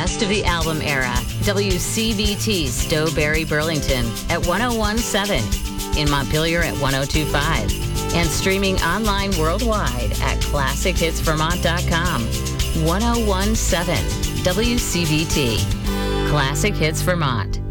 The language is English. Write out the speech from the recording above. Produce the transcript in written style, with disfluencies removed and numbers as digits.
best of the album era. WCBT Stowberry, Burlington at 101.7, in Montpelier at 102.5, and streaming online worldwide at ClassicHitsVermont.com. 101.7 WCBT. Classic Hits Vermont.